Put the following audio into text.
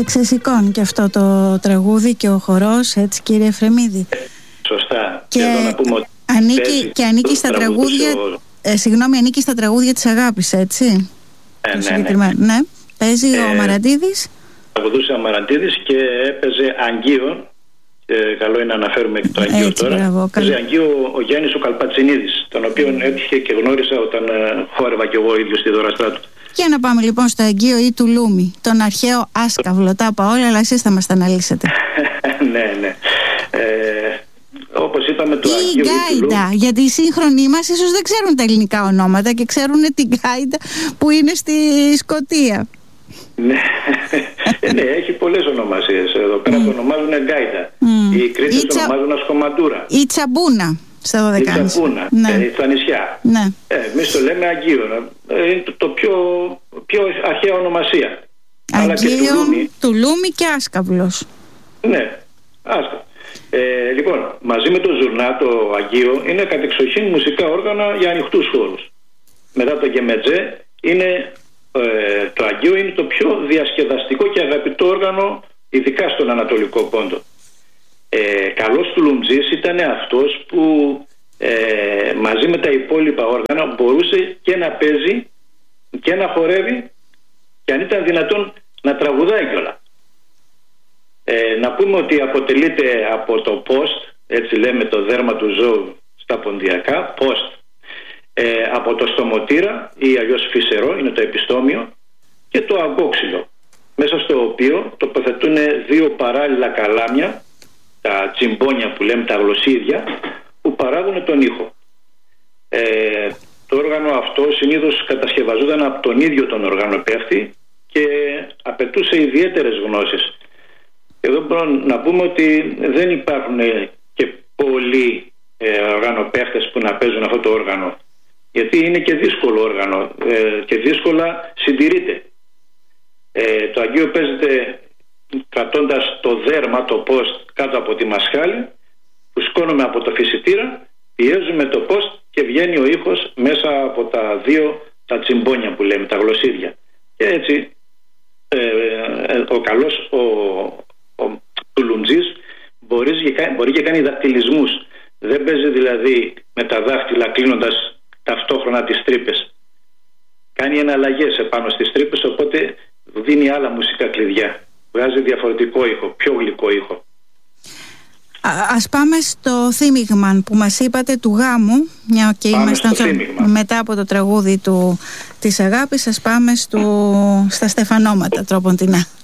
σε ξεσηκώνει και αυτό το τραγούδι και ο χορός, έτσι κύριε Εφρεμίδη. Σωστά. Και να πούμε ότι ανήκει στα τραγούδια, ανήκει στα τραγούδια της αγάπης, έτσι. Ναι. Παίζει ο Μαραντίδης. Τραγουδούσε ο Μαραντίδης και έπαιζε Αγγείο. Καλό είναι να αναφέρουμε και το Αγγείο τώρα. Παίζει Αγγείο ο Γιάννης ο Καλπατσινίδης, τον οποίον έτυχε και γνώρισα όταν χόρευα κι εγώ ίδιος στη Δωραστά του. Για να πάμε λοιπόν στο Αγγείο ή του Λούμι, τον αρχαίο άσκαυλο. Τα είπα όλα, αλλά εσείς θα μας τα αναλύσετε. Ναι. Όπως είπαμε, το Αγγείο ή Γκάιντα, γιατί οι σύγχρονοι μας ίσως δεν ξέρουν τα ελληνικά ονόματα και ξέρουν την Γκάιντα που είναι στη Σκωτία. Ναι, έχει πολλές ονομασίες. Εδώ πέρα το ονομάζουν Γκάιντα. Οι Κρήτες το ονομάζουν Ασκομαντούρα. Ή Τσαμπούνα στα Δωδεκάνησα. Η Τσαμπούνα, στα νησιά. Εμείς το λέμε Αγγείο. Είναι το πιο αρχαία ονομασία. Αγγείο, του Λούμι και άσκαυλος. Ναι, άσκαυλος. Λοιπόν, μαζί με το ζουρνά, το Αγγείο είναι κατεξοχήν μουσικά όργανα για ανοιχτούς χώρους. Μετά το γεμετζέ είναι το Αγγείο είναι το πιο διασκεδαστικό και αγαπητό όργανο, ειδικά στον Ανατολικό Πόντο. Καλός του Λουμτζής ήταν αυτός που μαζί με τα υπόλοιπα όργανα μπορούσε και να παίζει και να χορεύει και αν ήταν δυνατόν να τραγουδάει κιόλα. Να πούμε ότι αποτελείται από το ποστ, έτσι λέμε το δέρμα του ζώου στα ποντιακά, ποστ, από το στομοτήρα ή αλλιώς φυσερό, είναι το επιστόμιο, και το αγκόξυλο, μέσα στο οποίο τοποθετούν δύο παράλληλα καλάμια, τα τσιμπόνια που λέμε, τα γλωσσίδια, που παράγουν τον ήχο. Το όργανο αυτό συνήθως κατασκευαζόταν από τον ίδιο τον οργανοπαίχτη και απαιτούσε ιδιαίτερες γνώσεις. Εδώ μπορούμε να πούμε ότι δεν υπάρχουν και πολλοί οργανοπαίχτες που να παίζουν αυτό το όργανο, γιατί είναι και δύσκολο όργανο και δύσκολα συντηρείται. Το Αγγείο παίζεται κρατώντας το δέρμα, το post, κάτω από τη μασχάλη, που σκόνουμε από το φυσιτήρα, πιέζουμε το post και βγαίνει ο ήχος μέσα από τα τσιμπόνια που λέμε, τα γλωσσίδια. Και έτσι ο καλός του Λουμτζής μπορεί και κάνει δακτυλισμούς. Δεν παίζει δηλαδή με τα δάχτυλα κλείνοντας ταυτόχρονα τις τρύπες. Κάνει εναλλαγές επάνω στις τρύπες, οπότε δίνει άλλα μουσικά κλειδιά. Βγάζει διαφορετικό ήχο, πιο γλυκό ήχο. Ας πάμε στο θύμιγμα που μας είπατε του γάμου, μια και ήμασταν μετά από το τραγούδι της αγάπης. Ας πάμε στα στεφανώματα τρόπον την